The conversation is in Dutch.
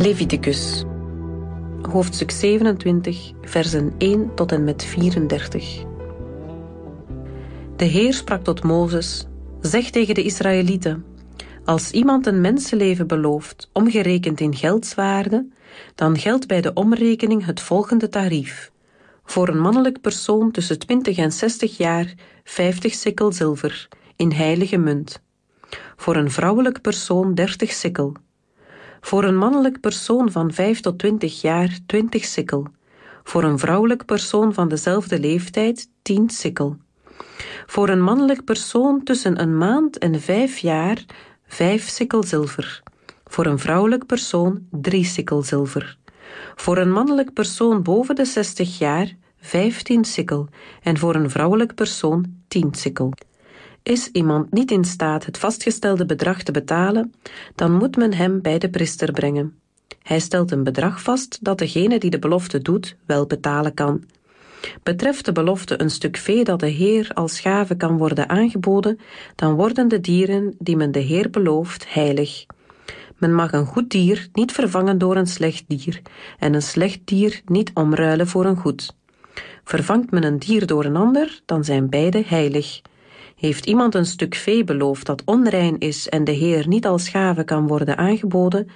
Leviticus, hoofdstuk 27, versen 1 tot en met 34. De Heer sprak tot Mozes: zeg tegen de Israëlieten: als iemand een mensenleven belooft, omgerekend in geldswaarde, dan geldt bij de omrekening het volgende tarief. Voor een mannelijk persoon tussen 20 en 60 jaar 50 sikkel zilver, in heilige munt. Voor een vrouwelijk persoon 30 sikkel. Voor een mannelijk persoon van 5 tot 20 jaar 20 sikkel. Voor een vrouwelijk persoon van dezelfde leeftijd 10 sikkel. Voor een mannelijk persoon tussen een maand en 5 jaar 5 sikkel zilver. Voor een vrouwelijk persoon 3 sikkel zilver. Voor een mannelijk persoon boven de 60 jaar 15 sikkel en voor een vrouwelijk persoon 10 sikkel. Is iemand niet in staat het vastgestelde bedrag te betalen, dan moet men hem bij de priester brengen. Hij stelt een bedrag vast dat degene die de belofte doet wel betalen kan. Betreft de belofte een stuk vee dat de Heer als gave kan worden aangeboden, dan worden de dieren die men de Heer belooft heilig. Men mag een goed dier niet vervangen door een slecht dier en een slecht dier niet omruilen voor een goed. Vervangt men een dier door een ander, dan zijn beide heilig. Heeft iemand een stuk vee beloofd dat onrein is en de Heer niet als gave kan worden aangeboden,